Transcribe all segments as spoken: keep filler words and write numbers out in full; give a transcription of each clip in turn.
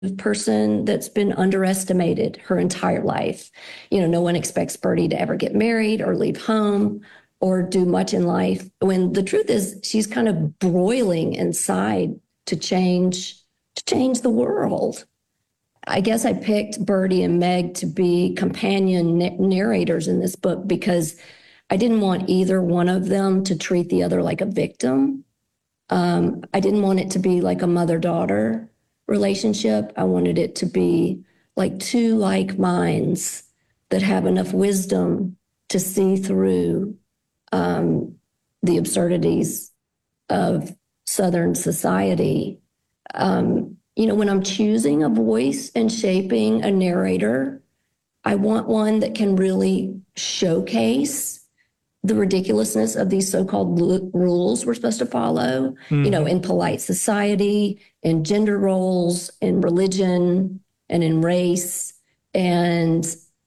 person that's been underestimated her entire life. You know, no one expects Birdie to ever get married or leave home or do much in life, when the truth is she's kind of broiling inside to change to change the world. I guess I picked Birdie and Meg to be companion narrators in this book because I didn't want either one of them to treat the other like a victim. Um, I didn't want it to be like a mother-daughter relationship. I wanted it to be like two like minds that have enough wisdom to see through um, the absurdities of Southern society. Um, you know, when I'm choosing a voice and shaping a narrator, I want one that can really showcase the ridiculousness of these so-called l- rules we're supposed to follow, mm-hmm. you know, in polite society, in gender roles, in religion, and in race. And,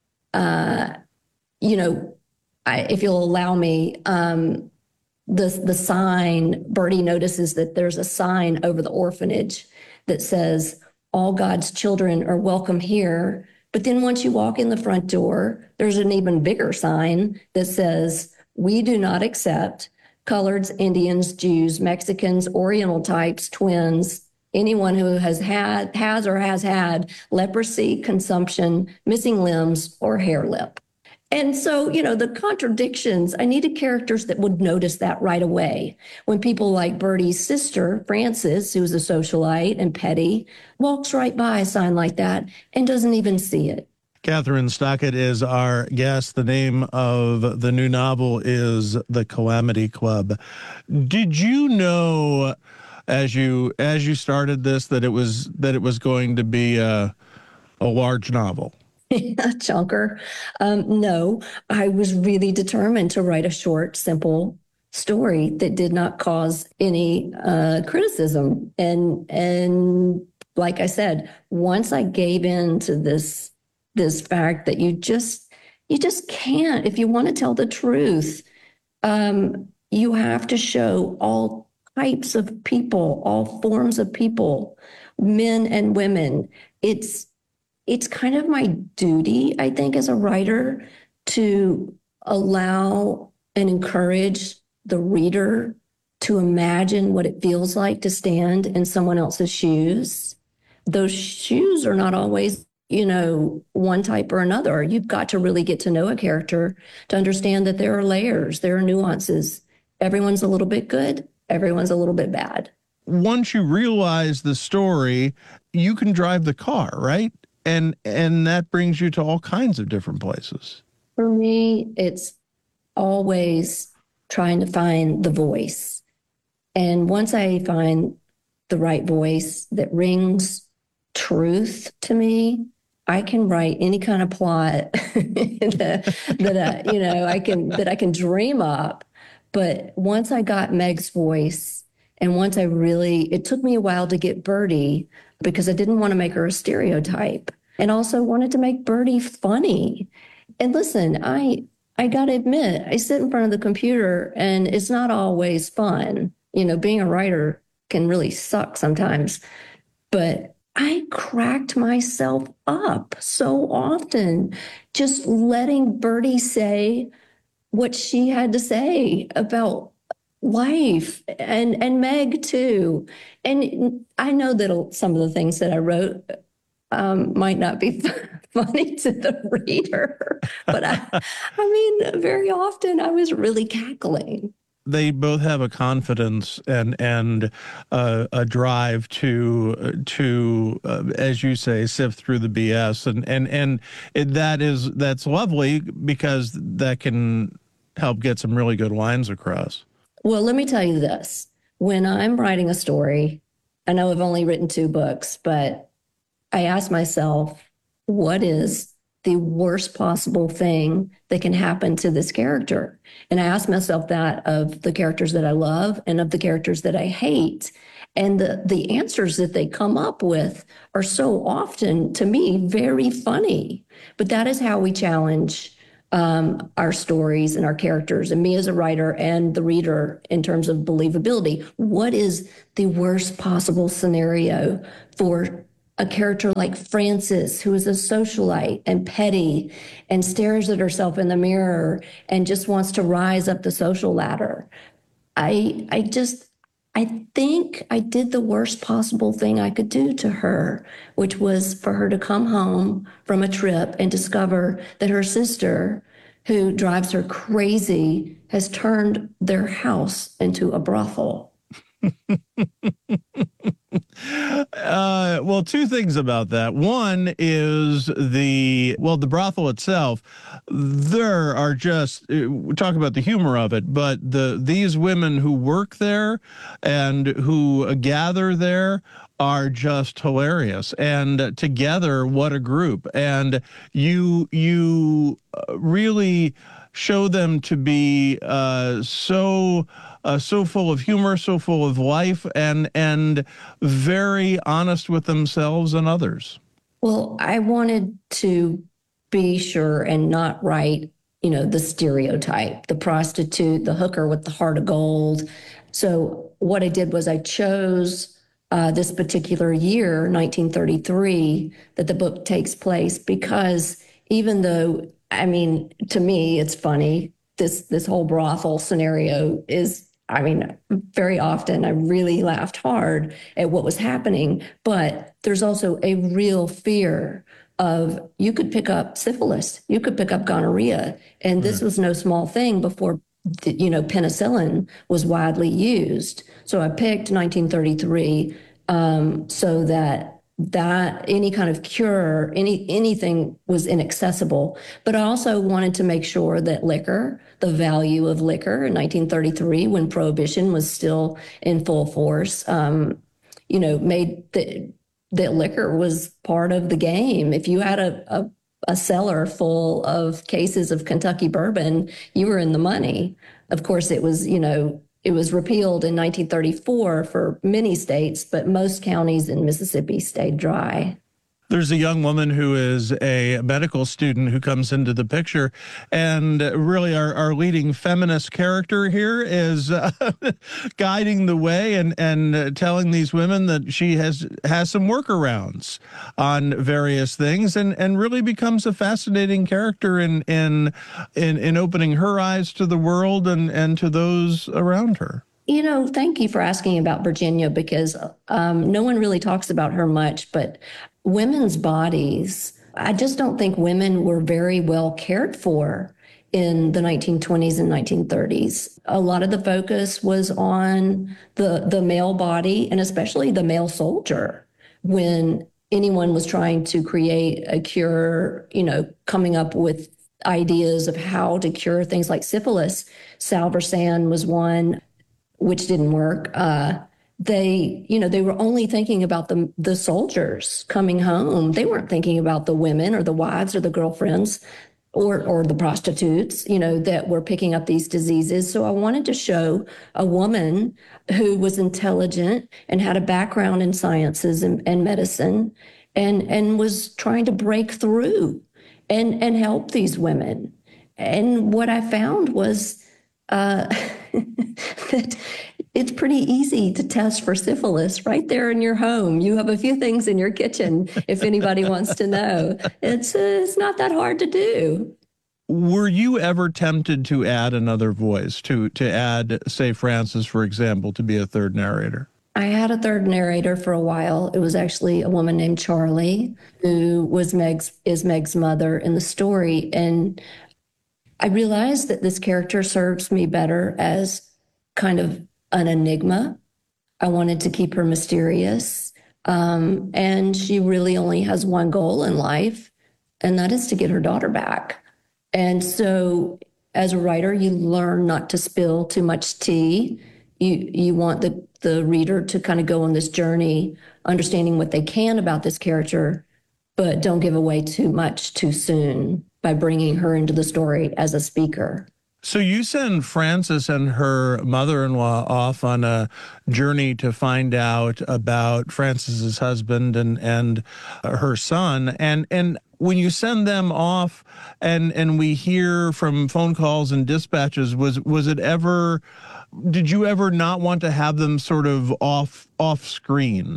uh, you know, I, if you'll allow me, um, the, the sign, Birdie notices that there's a sign over the orphanage that says, all God's children are welcome here. But then once you walk in the front door, there's an even bigger sign that says, we do not accept coloreds, Indians, Jews, Mexicans, Oriental types, twins, anyone who has had, has or has had leprosy, consumption, missing limbs, or hair lip. And so, you know, the contradictions, I needed characters that would notice that right away. When people like Birdie's sister, Frances, who's a socialite and petty, walks right by a sign like that and doesn't even see it. Kathryn Stockett is our guest. The name of the new novel is The Calamity Club. Did you know, as you as you started this, that it was that it was going to be a, a large novel? Chunker. Um, no, I was really determined to write a short, simple story that did not cause any uh, criticism. And and like I said, once I gave in to this this fact that you just you just can't, if you want to tell the truth, um, you have to show all types of people, all forms of people, men and women. It's It's kind of my duty, I think, as a writer to allow and encourage the reader to imagine what it feels like to stand in someone else's shoes. Those shoes are not always, you know, one type or another. You've got to really get to know a character to understand that there are layers, there are nuances. Everyone's a little bit good, everyone's a little bit bad. Once you realize the story, you can drive the car, right? And and that brings you to all kinds of different places. For me, it's always trying to find the voice. And once I find the right voice that rings truth to me, I can write any kind of plot that, that I, you know, I can that I can dream up. But once I got Meg's voice, and once I really, it took me a while to get Birdie, because I didn't want to make her a stereotype, and also wanted to make Birdie funny. And listen, I I got to admit, I sit in front of the computer and it's not always fun. You know, being a writer can really suck sometimes. But I cracked myself up so often just letting Birdie say what she had to say about life, and and Meg too. And I know that some of the things that I wrote um, might not be funny to the reader, but I, I mean, very often I was really cackling. They both have a confidence and and uh, a drive to to uh, as you say, sift through the B S, and and and it, that is that's lovely, because that can help get some really good lines across. Well, let me tell you this. When I'm writing a story, I know I've only written two books, but I ask myself, what is the worst possible thing that can happen to this character? And I ask myself that of the characters that I love and of the characters that I hate. And the, the answers that they come up with are so often, to me, very funny. But that is how we challenge Um, our stories and our characters, and me as a writer and the reader, in terms of believability. What is the worst possible scenario for a character like Frances, who is a socialite and petty and stares at herself in the mirror and just wants to rise up the social ladder. I I just I think I did the worst possible thing I could do to her, which was for her to come home from a trip and discover that her sister, who drives her crazy, has turned their house into a brothel. Uh, well, two things about that. One is the, well, the brothel itself, there are just, we talk about the humor of it, but the these women who work there and who gather there are just hilarious. And together, what a group. And you, you really show them to be uh, so uh, so full of humor, so full of life, and and very honest with themselves and others. Well, I wanted to be sure and not write, you know, the stereotype, the prostitute, the hooker with the heart of gold. So what I did was I chose uh, this particular year, nineteen thirty-three, that the book takes place, because even though, I mean, to me, it's funny. This this whole brothel scenario is, I mean, very often I really laughed hard at what was happening, but there's also a real fear of, you could pick up syphilis, you could pick up gonorrhea, and this was no small thing before, you know, penicillin was widely used. So I picked nineteen thirty-three um, so that that any kind of cure, any anything was inaccessible. But I also wanted to make sure that liquor, the value of liquor in nineteen thirty-three, when prohibition was still in full force, um, you know, made the, that liquor was part of the game. If you had a, a a cellar full of cases of Kentucky bourbon, you were in the money. Of course, it was, you know, it was repealed in nineteen thirty-four for many states, but most counties in Mississippi stayed dry. There's a young woman who is a medical student who comes into the picture, and really our, our leading feminist character here is uh, guiding the way and, and uh, telling these women that she has has some workarounds on various things, and, and really becomes a fascinating character in, in, in, in opening her eyes to the world and, and to those around her. You know, thank you for asking about Virginia, because um, no one really talks about her much, but women's bodies, I just don't think women were very well cared for in the nineteen twenties and nineteen thirties. A lot of the focus was on the, the male body, and especially the male soldier. When anyone was trying to create a cure, you know, coming up with ideas of how to cure things like syphilis, Salvarsan was one, which didn't work. Uh, they, you know, they were only thinking about the the soldiers coming home. They weren't thinking about the women or the wives or the girlfriends or or the prostitutes, you know, that were picking up these diseases. So I wanted to show a woman who was intelligent and had a background in sciences and, and medicine, and and was trying to break through and and help these women. And what I found was uh, that it's pretty easy to test for syphilis right there in your home. You have a few things in your kitchen if anybody wants to know. It's, uh, it's not that hard to do. Were you ever tempted to add another voice, to, to add, say, Frances, for example, to be a third narrator? I had a third narrator for a while. It was actually a woman named Charlie, who was Meg's, is Meg's mother in the story. And I realized that this character serves me better as kind of an enigma. I wanted to keep her mysterious. Um, and she really only has one goal in life, and that is to get her daughter back. And so as a writer, you learn not to spill too much tea. You, you want the, the reader to kind of go on this journey, understanding what they can about this character, but don't give away too much too soon by bringing her into the story as a speaker. So you send Frances and her mother-in-law off on a journey to find out about Frances's husband and and her son, and and when you send them off and and we hear from phone calls and dispatches, was was it ever, did you ever not want to have them sort of off off screen?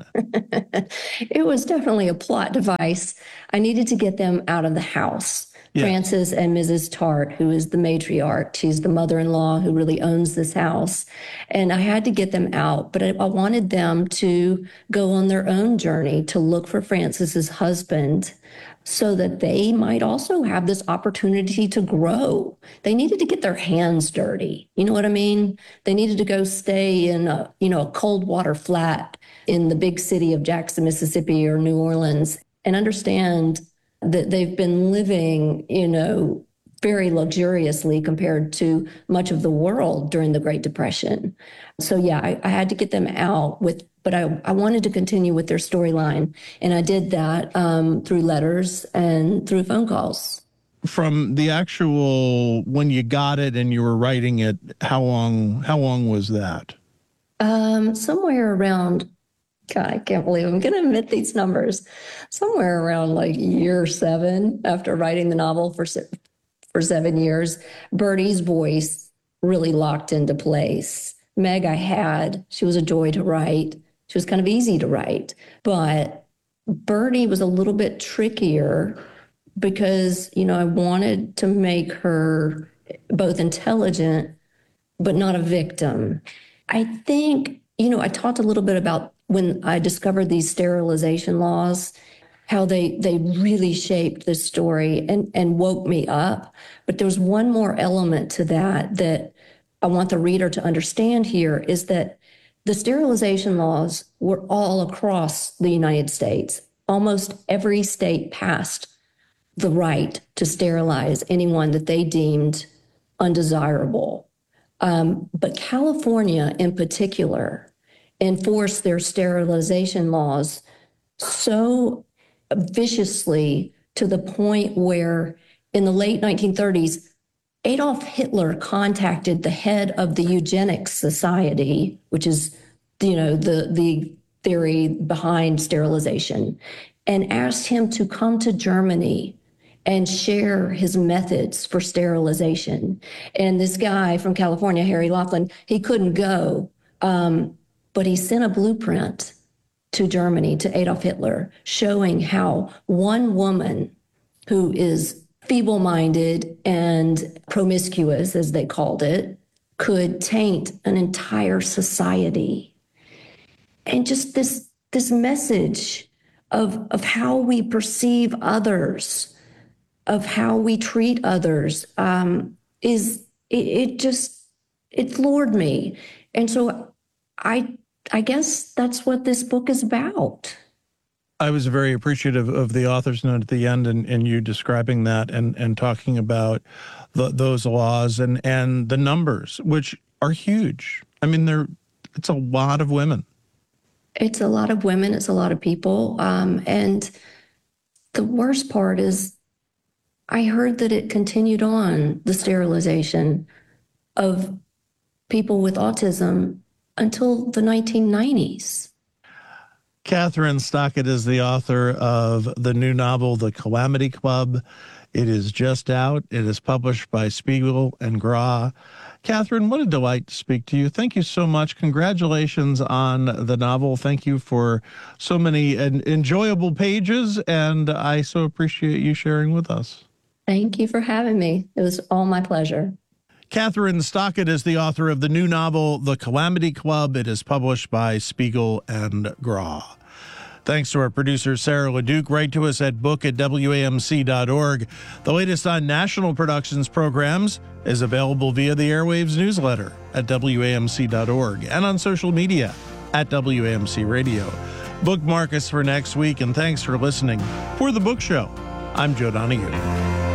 It was definitely a plot device. I needed to get them out of the house. Yes. Frances and Missus Tart, who is the matriarch, she's the mother-in-law who really owns this house. And I had to get them out, but I, I wanted them to go on their own journey to look for Frances's husband so that they might also have this opportunity to grow. They needed to get their hands dirty. You know what I mean? They needed to go stay in a, you know, a cold water flat in the big city of Jackson, Mississippi or New Orleans and understand that they've been living, you know, very luxuriously compared to much of the world during the Great Depression. So yeah, I, I had to get them out with, but I, I wanted to continue with their storyline. And I did that um, through letters and through phone calls. From the actual, when you got it and you were writing it, how long, how long was that? Um, somewhere around, God, I can't believe I'm going to admit these numbers. Somewhere around like year seven after writing the novel for for seven years, Bertie's voice really locked into place. Meg, I had, she was a joy to write. She was kind of easy to write, but Bertie was a little bit trickier because, you know, I wanted to make her both intelligent, but not a victim. I think, you know, I talked a little bit about when I discovered these sterilization laws, how they they really shaped this story and, and woke me up. But there's one more element to that that I want the reader to understand here is that the sterilization laws were all across the United States. Almost every state passed the right to sterilize anyone that they deemed undesirable. Um, but California in particular enforced their sterilization laws so viciously to the point where in the late nineteen thirties, Adolf Hitler contacted the head of the Eugenics Society, which is, you know, the, the theory behind sterilization, and asked him to come to Germany and share his methods for sterilization. And this guy from California, Harry Laughlin, he couldn't go, um, but he sent a blueprint to Germany, to Adolf Hitler, showing how one woman who is feeble-minded and promiscuous, as they called it, could taint an entire society. And just this, this message of, of how we perceive others, of how we treat others, um, is, it, it just, it floored me. And so I I guess that's what this book is about. I was very appreciative of the author's note at the end and, and you describing that and, and talking about the, those laws and, and the numbers, which are huge. I mean, they're, it's a lot of women. It's a lot of women. It's a lot of people. Um, and the worst part is I heard that it continued on, the sterilization of people with autism until the nineteen nineties. Kathryn Stockett is the author of the new novel, The Calamity Club. It is just out. It is published by Spiegel and Gra. Kathryn, what a delight to speak to you. Thank you so much. Congratulations on the novel. Thank you for so many enjoyable pages, and I so appreciate you sharing with us. Thank you for having me. It was all my pleasure. Kathryn Stockett is the author of the new novel, The Calamity Club. It is published by Spiegel and Gra. Thanks to our producer, Sarah LeDuc. Write to us at book at W A M C dot org. The latest on National Productions programs is available via the Airwaves newsletter at W A M C dot org and on social media at W A M C Radio. Bookmark us for next week, and thanks for listening. For The Book Show, I'm Joe Donahue.